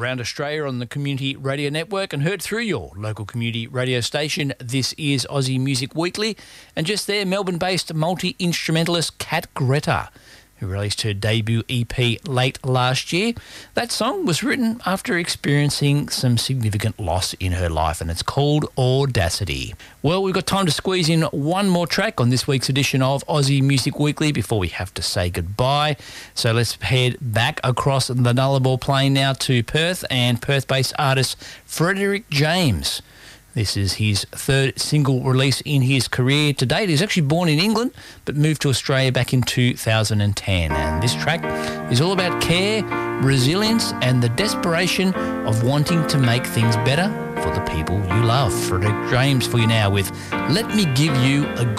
around Australia on the Community Radio Network and heard through your local community radio station. This is Aussie Music Weekly. And just there, Melbourne-based multi-instrumentalist Kat Greta, who released her debut EP late last year. That song was written after experiencing some significant loss in her life, and it's called Audacity. Well, we've got time to squeeze in one more track on this week's edition of Aussie Music Weekly before we have to say goodbye. So let's head back across the Nullarbor Plain now to Perth and Perth-based artist Frederick James. This is his third single release in his career to date. He's actually born in England but moved to Australia back in 2010. And this track is all about care, resilience and the desperation of wanting to make things better for the people you love. Frederick James for you now with Let Me Give You a